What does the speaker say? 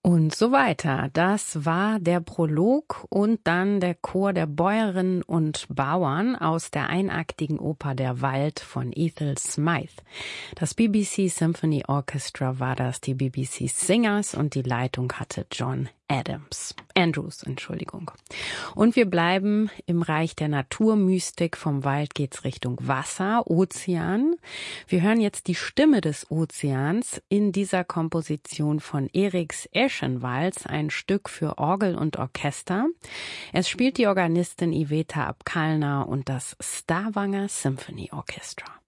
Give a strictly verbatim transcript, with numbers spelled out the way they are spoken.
Und so weiter. Das war der Prolog und dann der Chor der Bäuerinnen und Bauern aus der einaktigen Oper Der Wald von Ethel Smythe. Das B B C Symphony Orchestra war das, die B B C Singers, und die Leitung hatte John Adams. Andrews, Entschuldigung. Und wir bleiben im Reich der Naturmystik. Vom Wald geht's Richtung Wasser, Ozean. Wir hören jetzt die Stimme des Ozeans in dieser Komposition von Eriks Eschenwalds, ein Stück für Orgel und Orchester. Es spielt die Organistin Iveta Abkalner und das Stavanger Symphony Orchestra.